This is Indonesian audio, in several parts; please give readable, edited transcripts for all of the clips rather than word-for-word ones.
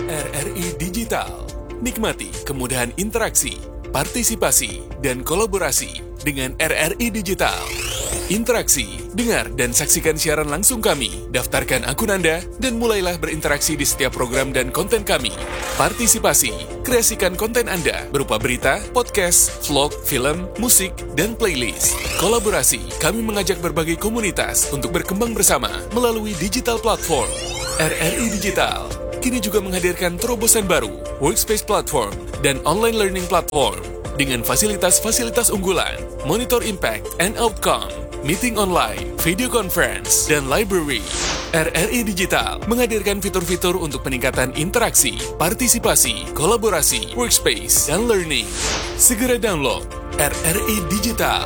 RRI Digital. Nikmati kemudahan interaksi, partisipasi, dan kolaborasi dengan RRI Digital. Interaksi, dengar dan saksikan siaran langsung kami, daftarkan akun Anda, dan mulailah berinteraksi di setiap program dan konten kami. Partisipasi, kreasikan konten Anda berupa berita, podcast, vlog, film, musik, dan playlist. Kolaborasi, kami mengajak berbagai komunitas untuk berkembang bersama melalui digital platform. RRI Digital kini juga menghadirkan terobosan baru, workspace platform, dan online learning platform dengan fasilitas-fasilitas unggulan, monitor impact and outcome, meeting online, video conference, dan library. RRI Digital menghadirkan fitur-fitur untuk peningkatan interaksi, partisipasi, kolaborasi, workspace, dan learning. Segera download RRI Digital.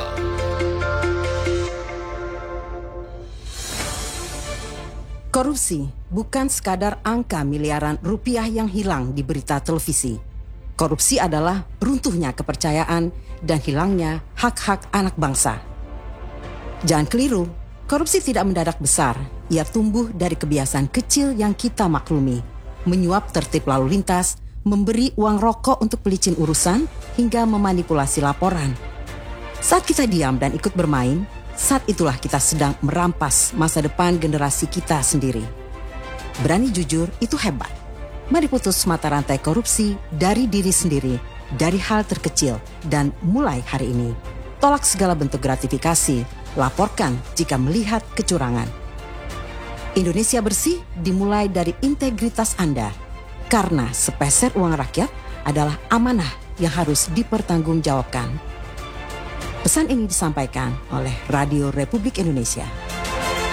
Korupsi bukan sekadar angka miliaran rupiah yang hilang di berita televisi. Korupsi adalah runtuhnya kepercayaan dan hilangnya hak-hak anak bangsa. Jangan keliru, korupsi tidak mendadak besar. Ia tumbuh dari kebiasaan kecil yang kita maklumi. Menyuap tertib lalu lintas, memberi uang rokok untuk pelicin urusan, hingga memanipulasi laporan. Saat kita diam dan ikut bermain, saat itulah kita sedang merampas masa depan generasi kita sendiri. Berani jujur itu hebat. Mari putus mata rantai korupsi dari diri sendiri, dari hal terkecil, dan mulai hari ini. Tolak segala bentuk gratifikasi, laporkan jika melihat kecurangan. Indonesia bersih dimulai dari integritas Anda, karena sepeser uang rakyat adalah amanah yang harus dipertanggungjawabkan. Pesan ini disampaikan oleh Radio Republik Indonesia.